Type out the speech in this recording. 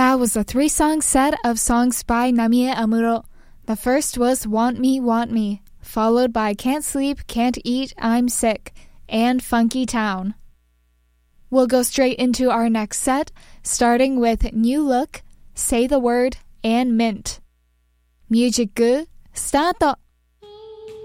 That was a 3-song set of songs by Namie Amuro. The first was Want Me, followed by Can't Sleep, Can't Eat, I'm Sick, and Funky Town. We'll go straight into our next set, starting with New Look, Say the Word, and Mint. Music good, start!